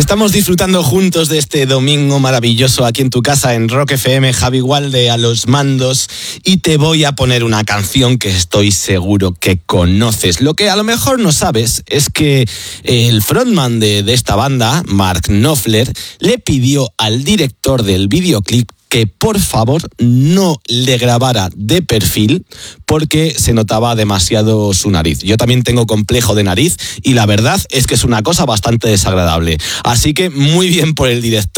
Estamos disfrutando juntos de este domingo maravilloso aquí en tu casa en Rock FM, Javi Gualde a los mandos, y te voy a poner una canción que estoy seguro que conoces. Lo que a lo mejor no sabes es que el frontman de esta banda, Mark Knopfler, le pidió al director del videoclip que por favor no le grabara de perfil porque se notaba demasiado su nariz. Yo también tengo complejo de nariz y la verdad es que es una cosa bastante desagradable. Así que muy bien por el director.